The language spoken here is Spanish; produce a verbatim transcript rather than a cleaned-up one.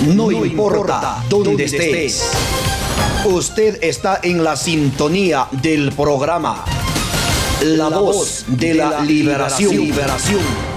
No importa dónde estés. Usted está en la sintonía del programa La Voz de la Liberación.